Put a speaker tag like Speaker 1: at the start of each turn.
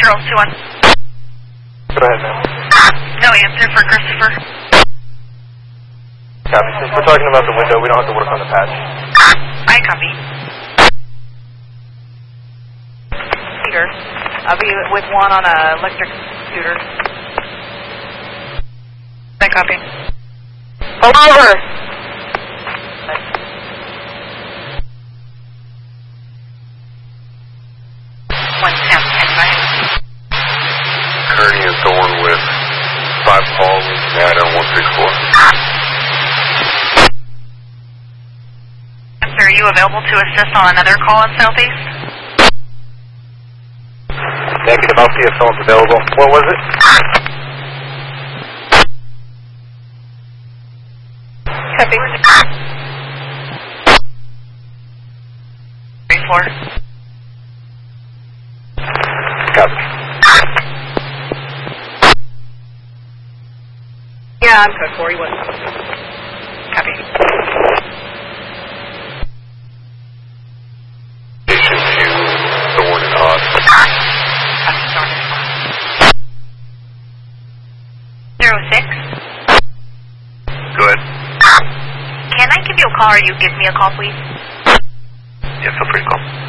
Speaker 1: Charles 2-1.
Speaker 2: Go ahead, ma'am.
Speaker 1: No answer for Christopher.
Speaker 2: Copy. Since we're talking about the window, we don't have to work on the patch.
Speaker 1: I copy. Peter, I'll be with 1 on a electric scooter. I copy.
Speaker 3: Over.
Speaker 4: Kearney is going with 5 Paul, Nat on 164.
Speaker 1: Sir, are you available to assist on another call in Southeast?
Speaker 2: Negative, I'll see if someone's available. What was it?
Speaker 1: Copy. 3-4.
Speaker 2: Copy.
Speaker 1: Yeah, I'm code 4. He was. Copy.
Speaker 4: Station 2, Thorn and Odd.
Speaker 1: Copy, Thorn. 06.
Speaker 4: Good.
Speaker 1: Can I give you a call or you give me a call, please?
Speaker 4: Yeah, feel free to call.